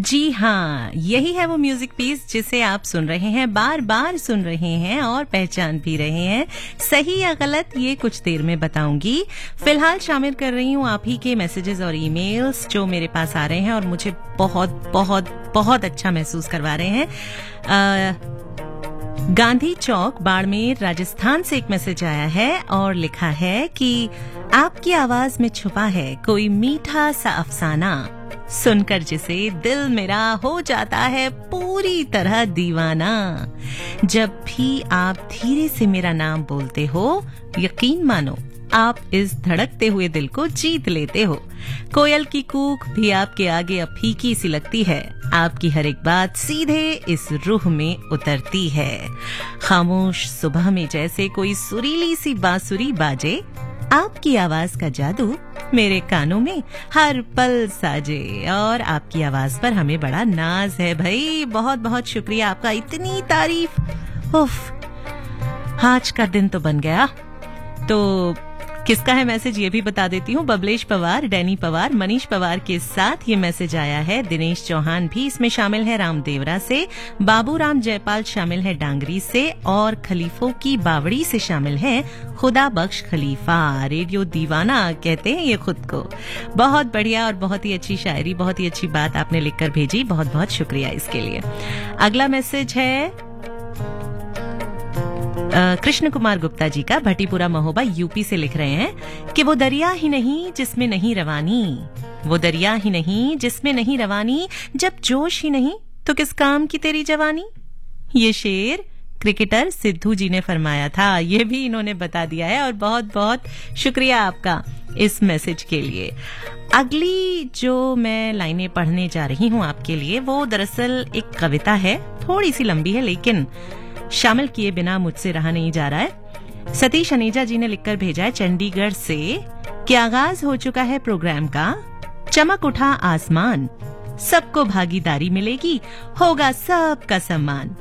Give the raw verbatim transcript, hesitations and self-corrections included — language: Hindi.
जी हाँ, यही है वो म्यूजिक पीस जिसे आप सुन रहे हैं, बार बार सुन रहे हैं और पहचान भी रहे हैं। सही या गलत ये कुछ देर में बताऊंगी। फिलहाल शामिल कर रही हूँ आप ही के मैसेजेस और ईमेल्स जो मेरे पास आ रहे हैं और मुझे बहुत बहुत बहुत अच्छा महसूस करवा रहे हैं। आ, गांधी चौक बाड़मेर राजस्थान से एक मैसेज आया है और लिखा है कि आपकी आवाज में छुपा है कोई मीठा सा अफसाना, सुनकर जिसे दिल मेरा हो जाता है पूरी तरह दीवाना। जब भी आप धीरे से मेरा नाम बोलते हो, यकीन मानो आप इस धड़कते हुए दिल को जीत लेते हो। कोयल की कूक भी आपके आगे अब फीकी सी लगती है, आपकी हर एक बात सीधे इस रूह में उतरती है। खामोश सुबह में जैसे कोई सुरीली सी बांसुरी बाजे, आपकी आवाज का जादू मेरे कानों में हर पल साजे। और आपकी आवाज पर हमें बड़ा नाज है भाई, बहुत बहुत शुक्रिया आपका, इतनी तारीफ। उफ, आज का दिन तो बन गया। तो किसका है मैसेज ये भी बता देती हूँ। बबलेश पवार, डैनी पवार, मनीष पवार के साथ ये मैसेज आया है। दिनेश चौहान भी इसमें शामिल है रामदेवरा से, बाबूराम जयपाल शामिल है डांगरी से और खलीफों की बावड़ी से शामिल है खुदा बख्श खलीफा। रेडियो दीवाना कहते हैं ये खुद को। बहुत बढ़िया और बहुत ही अच्छी शायरी, बहुत ही अच्छी बात आपने लिखकर भेजी, बहुत बहुत शुक्रिया इसके लिए। अगला मैसेज है कृष्ण कुमार गुप्ता जी का, भट्टीपुरा महोबा यूपी से लिख रहे हैं कि वो दरिया ही नहीं जिसमें नहीं रवानी, वो दरिया ही नहीं जिसमें नहीं रवानी, जब जोश ही नहीं तो किस काम की तेरी जवानी। ये शेर क्रिकेटर सिद्धू जी ने फरमाया था, ये भी इन्होंने बता दिया है और बहुत बहुत शुक्रिया आपका इस मैसेज के लिए। अगली जो मैं लाइनें पढ़ने जा रही हूँ आपके लिए, वो दरअसल एक कविता है, थोड़ी सी लंबी है लेकिन शामिल किए बिना मुझसे रहा नहीं जा रहा है। सतीश अनेजा जी ने लिखकर भेजा है चंडीगढ़ से कि आगाज हो चुका है प्रोग्राम का, चमक उठा आसमान, सबको भागीदारी मिलेगी, होगा सबका सम्मान।